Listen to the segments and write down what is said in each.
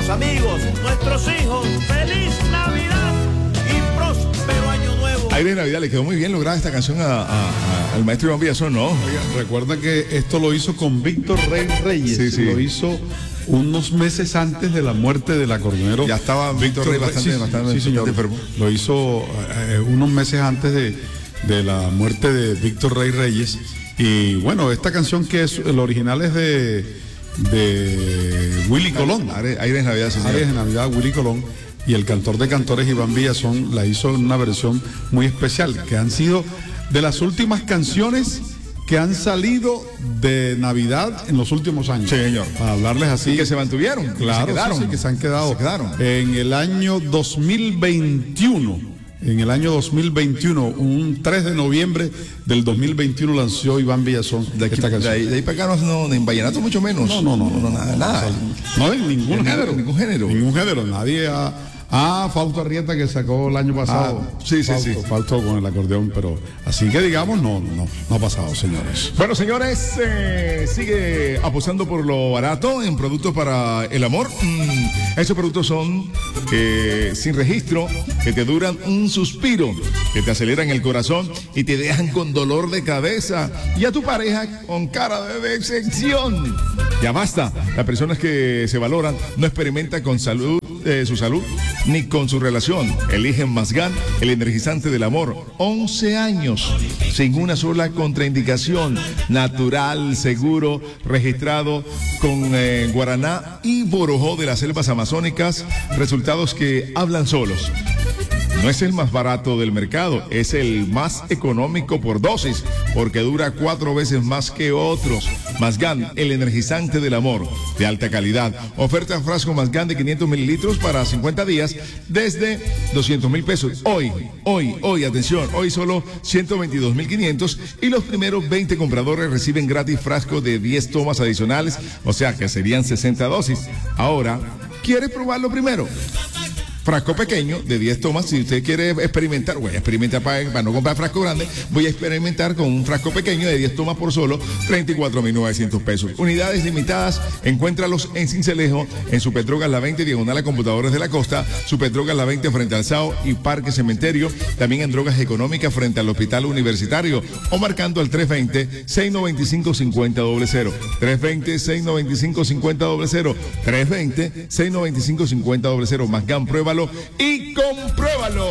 nuestros amigos, nuestros hijos, feliz Navidad y próspero año nuevo. Aire de Navidad, le quedó muy bien lograda esta canción al maestro Iván Villazón, ¿no? Oiga, recuerda que esto lo hizo con Víctor Reyes. Sí, sí. Lo hizo unos meses antes de la muerte del acordeonero. Ya estaba Víctor Reyes bastante señor. enfermo. Lo hizo unos meses antes de la muerte de Víctor Reyes. Y bueno, esta canción que es el original es de Willy Colón. Aire de Navidad, sí, Aires de Navidad, Willy Colón. Y el cantor de cantores Iván Villazón la hizo en una versión muy especial, que han sido de las últimas canciones que han salido de Navidad en los últimos años. Sí, señor. Para hablarles así. Y que se mantuvieron. Claro, que se quedaron. sí, que se han quedado. Se quedaron. En el año 2021. En el año 2021, un 3 de noviembre del 2021 lanzó Iván Villazón esta canción. De ahí para acá no, en vallenato mucho menos. No, Nada. No en ningún género. Ningún género. Nadie Fausto Arrieta, que sacó el año pasado. Sí. Fausto con el acordeón, pero así que digamos, no ha pasado, señores. Bueno, señores, sigue apostando por lo barato en productos para el amor. Esos productos son sin registro, que te duran un suspiro, que te aceleran el corazón y te dejan con dolor de cabeza y a tu pareja con cara de decepción. Ya basta. Las personas que se valoran no experimentan con su salud ni con su relación. Eligen Mazgán, el energizante del amor. 11 años sin una sola contraindicación. Natural, seguro, registrado con guaraná y borojó de las selvas amazónicas. Resultados que hablan solos. No es el más barato del mercado, es el más económico por dosis, porque dura 4 veces más que otros. Mazgán, el energizante del amor, de alta calidad. Oferta frasco Mazgán de 500 mililitros para 50 días desde 200,000 pesos. Hoy, atención, hoy solo 122,500 y los primeros 20 compradores reciben gratis frasco de 10 tomas adicionales, o sea que serían 60 dosis. Ahora, ¿quieres probarlo primero? Frasco pequeño de 10 tomas. Si usted quiere experimentar, voy a experimentar para no comprar frasco grande, voy a experimentar con un frasco pequeño de 10 tomas por solo 34,900 pesos. Unidades limitadas, encuéntralos en Cincelejo, en Superdrogas La 20, diagonal a Computadores de la Costa, Superdrogas La 20 frente al SAO y Parque Cementerio, también en Drogas Económicas frente al Hospital Universitario, o marcando al 320-695-5000, 320-695-5000, 320-695-5000. Mazgán, pruébalo y compruébalo.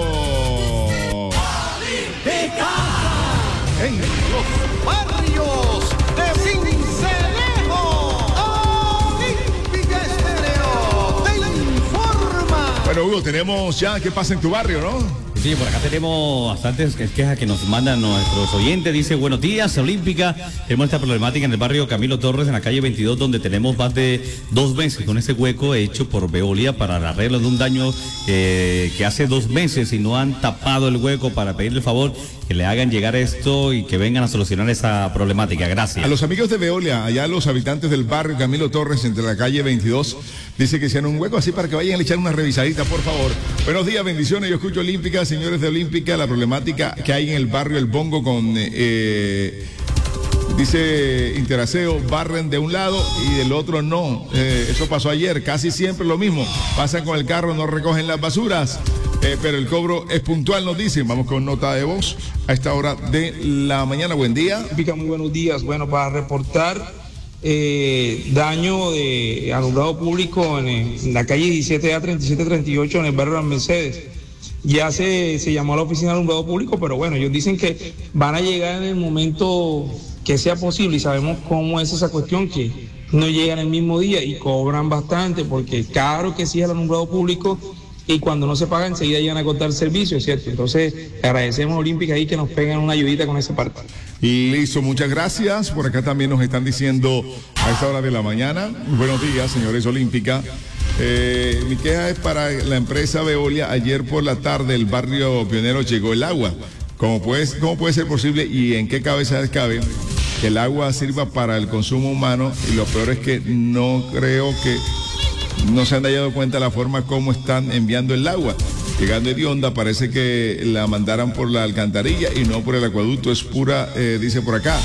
Olímpica. En los barrios de Cincelejo, Olímpica Estéreo te informa. Bueno, Hugo, tenemos ya qué pasa en tu barrio, ¿no? Sí, por acá tenemos bastantes quejas que nos mandan nuestros oyentes. Dice, buenos días, Olímpica. Tenemos esta problemática en el barrio Camilo Torres, en la calle 22, donde tenemos más de 2 meses con ese hueco hecho por Veolia para el arreglo de un daño que hace 2 meses y no han tapado el hueco para pedirle el favor que le hagan llegar esto y que vengan a solucionar esa problemática. Gracias. A los amigos de Veolia, allá los habitantes del barrio Camilo Torres, entre la calle 22, dice que hicieron un hueco así para que vayan a echar una revisadita, por favor. Buenos días, bendiciones. Yo escucho Olímpica, señores de Olímpica, la problemática que hay en el barrio El Bongo con, dice Interaseo, barren de un lado y del otro no. Eso pasó ayer, casi siempre lo mismo. Pasan con el carro, no recogen las basuras. Pero el cobro es puntual, nos dicen. Vamos con nota de voz a esta hora de la mañana. Buen día. Muy buenos días. Bueno, para reportar daño de alumbrado público en la calle 17A 3738 en el barrio de las Mercedes. Ya se llamó a la oficina de alumbrado público, pero bueno, ellos dicen que van a llegar en el momento que sea posible y sabemos cómo es esa cuestión, que no llegan el mismo día y cobran bastante porque caro que sí es el alumbrado público. Y cuando no se paga, enseguida llegan a cortar el servicio, ¿cierto? Entonces, agradecemos a Olímpica ahí que nos peguen una ayudita con esa parte. Listo, muchas gracias. Por acá también nos están diciendo a esta hora de la mañana. Buenos días, señores Olímpica. Mi queja es para la empresa Veolia. Ayer por la tarde, el barrio Pionero llegó el agua. ¿Cómo puede ser posible y en qué cabeza cabe que el agua sirva para el consumo humano? Y lo peor es que no creo que no se han dado cuenta de la forma como están enviando el agua. Llegando de Honda, parece que la mandaran por la alcantarilla y no por el acueducto. Es pura, dice por acá,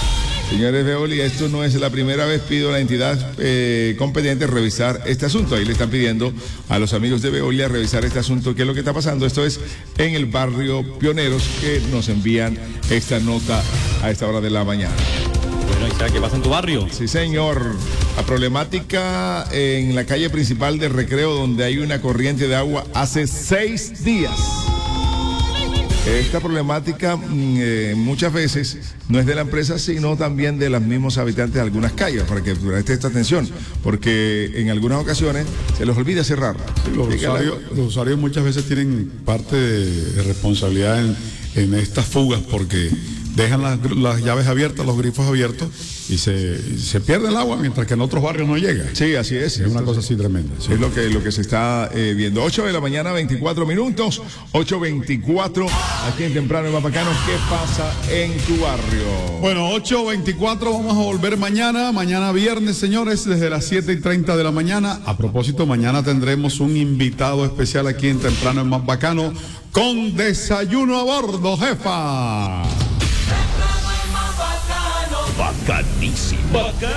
Señores Veolia, esto no es la primera vez, pido a la entidad competente revisar este asunto. Ahí le están pidiendo a los amigos de Veolia revisar este asunto. ¿Qué es lo que está pasando? Esto es en el barrio Pioneros, que nos envían esta nota a esta hora de la mañana. Bueno, Isaac, ¿qué pasa en tu barrio? Sí, señor. La problemática en la calle principal del Recreo, donde hay una corriente de agua hace 6 días. Esta problemática muchas veces no es de la empresa, sino también de los mismos habitantes de algunas calles, para que preste esta atención, porque en algunas ocasiones se les olvida cerrar. Los usuarios muchas veces tienen parte de responsabilidad en estas fugas, porque dejan las llaves abiertas, los grifos abiertos, y se pierde el agua, mientras que en otros barrios no llega. Sí, así es. Es una cosa así tremenda. Sí. Es lo que se está viendo. 8 de la mañana, 24 minutos. 8:24. Aquí en Temprano y Mapacano, ¿qué pasa en tu barrio? Bueno, 8:24, vamos a volver mañana viernes, señores, desde las 7:30 de la mañana. A propósito, mañana tendremos un invitado especial aquí en Temprano y Mapacano con desayuno a bordo, jefa. Bacanísimo.